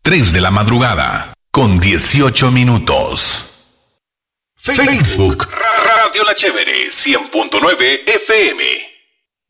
3 de la madrugada, con 18 minutos. Facebook, Radio La Chévere, 100.9 FM.